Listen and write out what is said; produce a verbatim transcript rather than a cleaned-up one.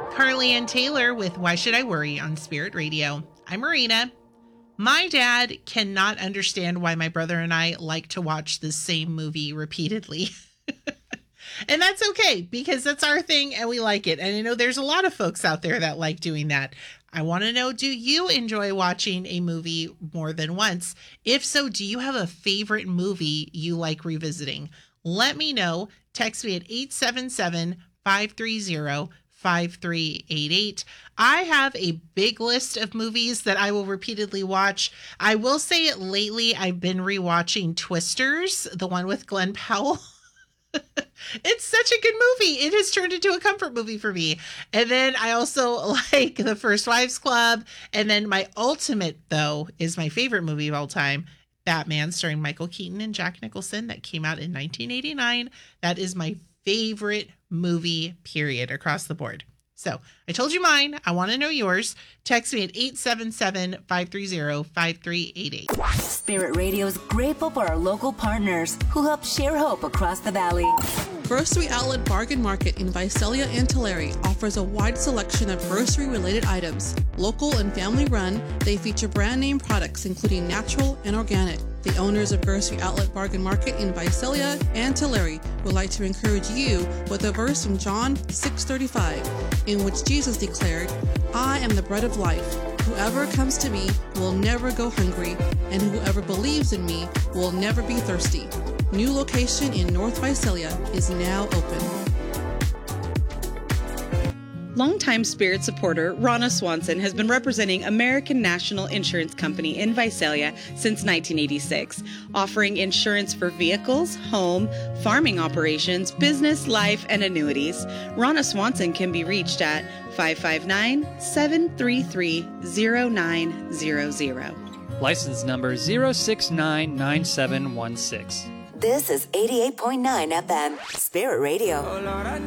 Carly Ann Taylor with Why Should I Worry on Spirit Radio. I'm Marina. My dad cannot understand why my brother and I like to watch the same movie repeatedly. And that's okay, because that's our thing and we like it. And I know there's a lot of folks out there that like doing that. I want to know, do you enjoy watching a movie more than once? If so, do you have a favorite movie you like revisiting? Let me know. Text me at eight seven seven, five three zero, five three eight eight. I have a big list of movies that I will repeatedly watch. I will say it lately, I've been rewatching Twisters, the one with Glenn Powell. It's such a good movie. It has turned into a comfort movie for me. And then I also like The First Wives Club. And then my ultimate, though, is my favorite movie of all time, Batman, starring Michael Keaton and Jack Nicholson, that came out in nineteen eighty-nine. That is my favorite movie, period, across the board. So I told you mine. I want to know yours. Text me at eight seven seven, five three zero, five three eight eight. Spirit Radio is grateful for our local partners who help share hope across the valley. Grocery Outlet Bargain Market in Visalia and Tulare offers a wide selection of grocery-related items. Local and family-run, they feature brand-name products including natural and organic. The owners of Grocery Outlet Bargain Market in Visalia and Tulare would like to encourage you with a verse from John six thirty-five, in which Jesus declared, "I am the bread of life. Whoever comes to me will never go hungry, and whoever believes in me will never be thirsty." New location in North Visalia is now open. Longtime Spirit supporter Ronna Swanson has been representing American National Insurance Company in Visalia since nineteen eighty-six, offering insurance for vehicles, home, farming operations, business, life, and annuities. Ronna Swanson can be reached at five five nine, seven three three, zero nine zero zero. License number zero six nine nine seven one six. This is eighty-eight point nine F M, Spirit Radio.